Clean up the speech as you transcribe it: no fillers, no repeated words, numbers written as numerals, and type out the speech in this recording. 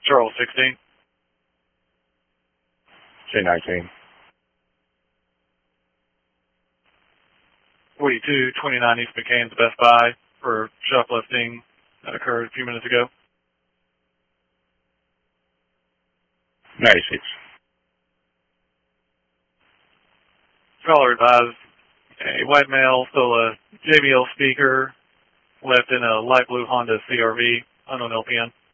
Charles 16. J19. 4229 East McCain's Best Buy for shoplifting that occurred a few minutes ago. 96. Caller advised a white male stole a JBL speaker, left in a light blue Honda CRV, unknown LPN.